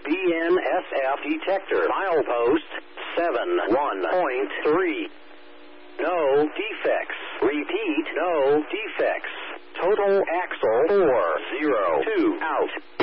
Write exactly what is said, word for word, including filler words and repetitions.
B N S F detector. Milepost seven one point three. No defects. Repeat, no defects. Total axle four zero two out.